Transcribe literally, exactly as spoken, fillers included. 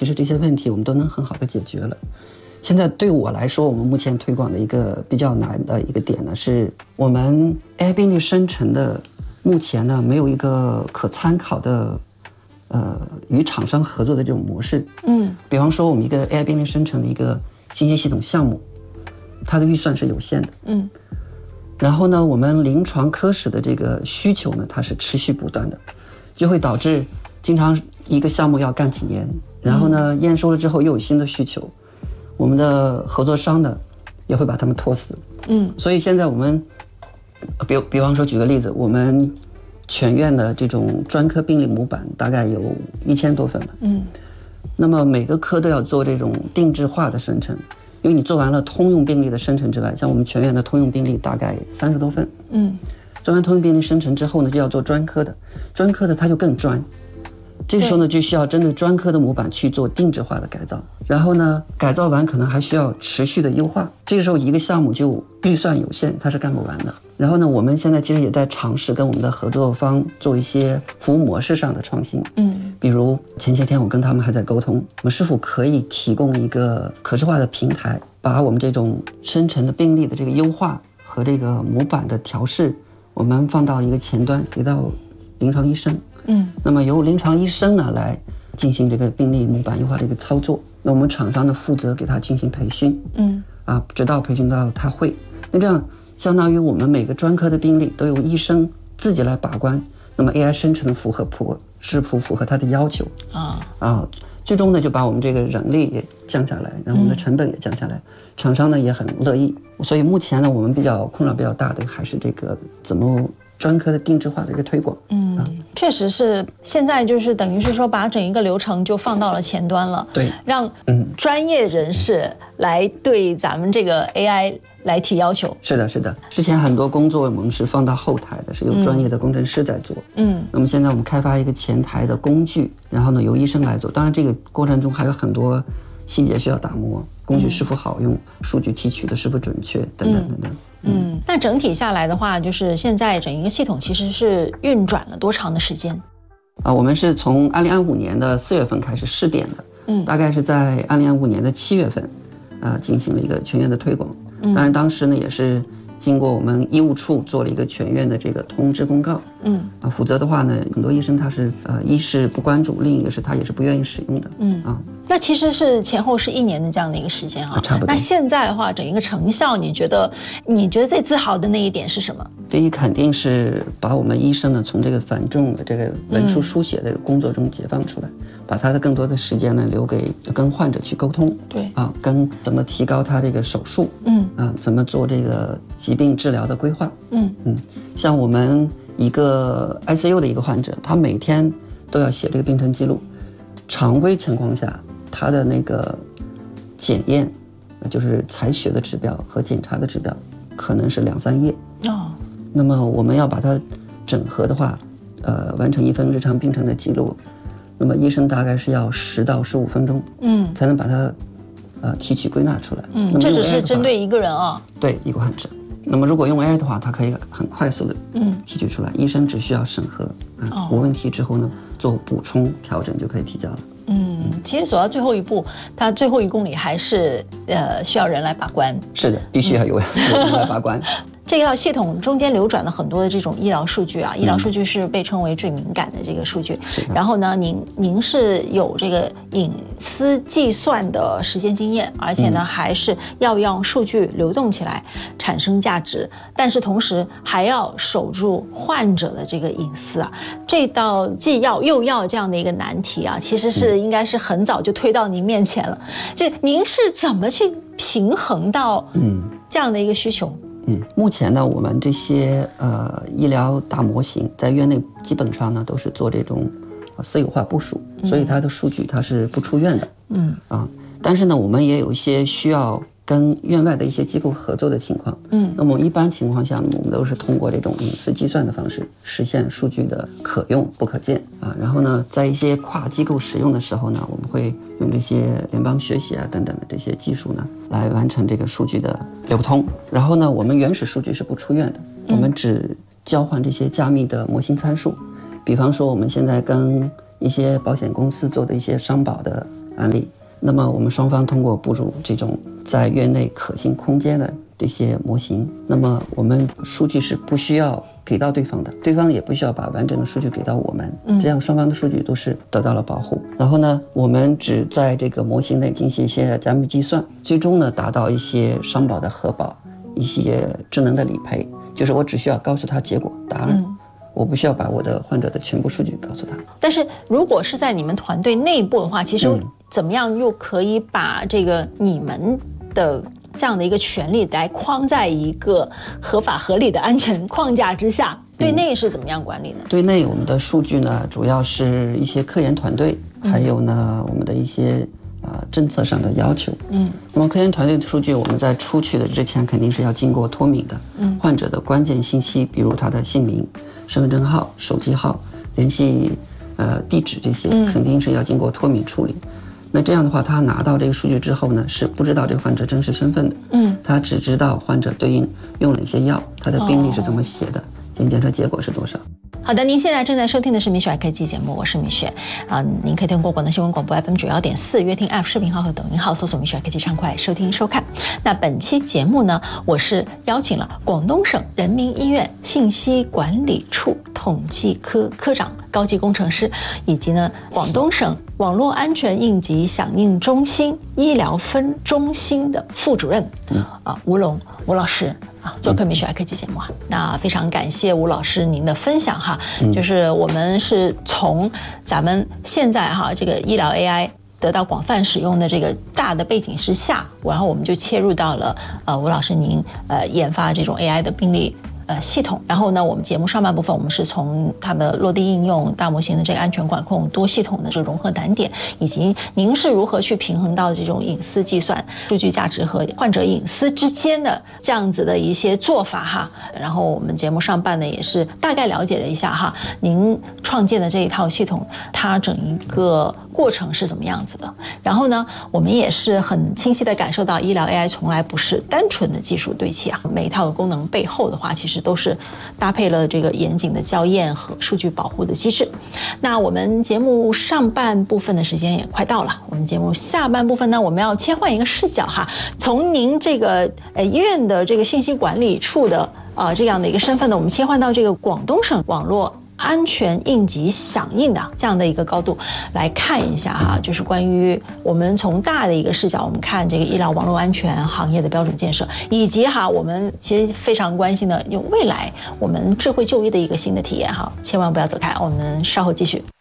其实这些问题我们都能很好的解决了。现在对我来说，我们目前推广的一个比较难的一个点呢，是我们 A I 病例生成的目前呢没有一个可参考的呃与厂商合作的这种模式。嗯，比方说我们一个 A I 病例生成的一个信息系统项目，它的预算是有限的。嗯，然后呢，我们临床科室的这个需求呢，它是持续不断的，就会导致经常一个项目要干几年，然后呢验收了之后又有新的需求。我们的合作商呢，也会把他们拖死。嗯，所以现在我们，比比方说举个例子，我们全院的这种专科病例模板大概有一千多份了。嗯，那么每个科都要做这种定制化的生成，因为你做完了通用病例的生成之外，像我们全院的通用病例大概三十多份。嗯，做完通用病例生成之后呢，就要做专科的，专科的它就更专。这个时候呢，就需要针对专科的模板去做定制化的改造，然后呢，改造完可能还需要持续的优化。这个时候一个项目就预算有限，它是干不完的。然后呢，我们现在其实也在尝试跟我们的合作方做一些服务模式上的创新。嗯，比如前些天我跟他们还在沟通，我们是否可以提供一个可视化的平台，把我们这种生成的病例的这个优化和这个模板的调试，我们放到一个前端，给到临床医生。嗯，那么由临床医生呢来进行这个病例模板优化的一个操作，那我们厂商呢负责给他进行培训，嗯，啊，直到培训到他会，那这样相当于我们每个专科的病例都由医生自己来把关，那么 A I 生成符合符是否符合他的要求啊啊，最终呢就把我们这个人力也降下来，然后我们的成本也降下来，嗯、厂商呢也很乐意，所以目前呢我们比较困扰比较大的还是这个怎么专科的定制化的一个推广。 嗯，啊、确实是现在就是等于是说把整一个流程就放到了前端了， 对， 让专业人士来对咱们这个 A I 来提要求。 是的，是的，之前很多工作我们是放到后台的，是由专业的工程师在做。嗯，那么现在我们开发一个前台的工具，然后呢由医生来做。当然这个过程中还有很多细节需要打磨，工具是否好用，嗯、数据提取的是否准确，等等等等。 嗯，那整体下来的话，就是现在整一个系统其实是运转了多长的时间？ 啊，我们是从二零二五年的四月份开始试点的，嗯，大概是在二零二五年的七月份，呃，进行了一个全院的推广。嗯，当然当时呢也是经过我们医务处做了一个全院的这个通知公告。嗯，啊，否则的话呢，很多医生他是呃，一是不关注，另一个是他也是不愿意使用的。嗯啊， 那其实是前后是一年的这样的一个时间哈、啊， 差不多。 那现在的话，整一个成效，你觉得你觉得最自豪的那一点是什么？ 第一，肯定是把我们医生呢从这个繁重的这个文书书写的工作中解放出来，嗯、把他的更多的时间呢留给跟患者去沟通。对啊，跟怎么提高他这个手术，嗯啊，怎么做这个疾病治疗的规划。嗯嗯，像我们一个 I C U 的一个患者，他每天都要写这个病程记录，常规情况下他的那个检验，就是采血的指标和检查的指标可能是两三页哦。那么我们要把它整合的话，呃，完成一份日常病程的记录，那么医生大概是要十到十五分钟，嗯，才能把它呃提取归纳出来。 嗯，这只是针对一个人啊、哦。 对，一个患者。那么如果用 A I 的话，它可以很快速的提取出来，嗯、医生只需要审核，啊、哦，无问题之后呢，做补充调整就可以提交了。 嗯，其实走到最后一步，它最后一公里还是呃需要人来把关。 是的，必须要有人来把关。 这套系统中间流转了很多的这种医疗数据啊，医疗数据是被称为最敏感的这个数据。嗯、然后呢，您您是有这个隐私计算的实践经验，而且呢，嗯、还是要让数据流动起来产生价值，但是同时还要守住患者的这个隐私啊。这道既要又要这样的一个难题啊，其实是应该是很早就推到您面前了。就您是怎么去平衡到嗯这样的一个需求？ 嗯，目前呢，我们这些呃医疗大模型在院内基本上呢都是做这种私有化部署，嗯、所以它的数据它是不出院的。嗯啊，但是呢，我们也有一些需要跟院外的一些机构合作的情况。嗯，那么一般情况下呢，我们都是通过这种隐私计算的方式实现数据的可用不可见啊。然后呢，在一些跨机构使用的时候呢，我们会用这些联邦学习啊等等的这些技术呢，来完成这个数据的流通。然后呢，我们原始数据是不出院的，我们只交换这些加密的模型参数。比方说，我们现在跟一些保险公司做的一些商保的案例。那么我们双方通过部署这种在院内可行空间的这些模型，那么我们数据是不需要给到对方的，对方也不需要把完整的数据给到我们，嗯，这样双方的数据都是得到了保护。然后呢，我们只在这个模型内进行一些加密计算，最终呢达到一些商保的核保，一些智能的理赔，就是我只需要告诉他结果答案。嗯，我不需要把我的患者的全部数据告诉他。 但是如果是在你们团队内部的话，其实怎么样又可以把这个你们的这样的一个权利来框在一个合法合理的安全框架之下？对内是怎么样管理呢？ 对内我们的数据呢，主要是一些科研团队，还有呢我们的一些呃政策上的要求。嗯，那么科研团队的数据，我们在出去的之前肯定是要经过脱敏的。嗯，患者的关键信息，比如他的姓名、身份证号、手机号、联系呃地址这些，肯定是要经过脱敏处理。那这样的话，他拿到这个数据之后呢，是不知道这个患者真实身份的。嗯，他只知道患者对应用了一些药，他的病历是怎么写的，检检测结果是多少。 好的，您现在正在收听的是米雪科技节目，我是米雪啊。您可以通过广东新闻广播 F M 九幺点四、乐听 App 视频号和抖音号搜索米雪科技畅快收听收看。那本期节目呢，我是邀请了广东省人民医院信息管理处统计科科长、高级工程师，以及呢广东省网络安全应急响应中心医疗分中心的副主任啊吴龙吴老师。啊，做客米雪科技节目啊，那非常感谢吴老师您的分享哈，嗯、就是我们是从咱们现在哈这个医疗 A I 得到广泛使用的这个大的背景之下，然后我们就切入到了呃吴老师您呃研发这种 A I 的病例呃系统，然后呢，我们节目上半部分我们是从它的落地应用、大模型的这个安全管控、多系统的这个融合难点，以及您是如何去平衡到这种隐私计算、数据价值和患者隐私之间的这样子的一些做法哈。然后我们节目上半呢也是大概了解了一下哈，您创建的这一套系统，它整一个过程是怎么样子的。然后呢，我们也是很清晰的感受到，医疗 A I 从来不是单纯的技术对齐啊，每一套的功能背后的话，其实都是搭配了这个严谨的校验和数据保护的机制。那我们节目上半部分的时间也快到了，我们节目下半部分呢，我们要切换一个视角哈，从您这个呃医院的这个信息管理处的呃这样的一个身份呢，我们切换到这个广东省网络安全应急响应的这样的一个高度来看一下哈，就是关于我们从大的一个视角，我们看这个医疗网络安全行业的标准建设，以及哈我们其实非常关心的用未来我们智慧就医的一个新的体验哈，千万不要走开，我们稍后继续。